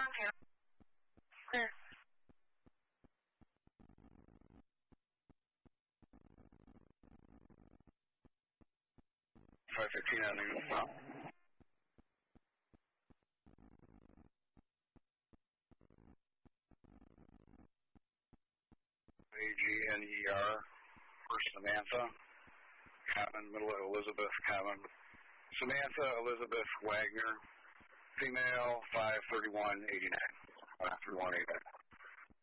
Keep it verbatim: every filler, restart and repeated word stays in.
one zero. Clear. five fifteen on the well. A G N E R, first Samantha, common, middle of Elizabeth, common. Samantha Elizabeth Wagner, female, five thirty-one eighty-nine. five thirty-one eighty-nine.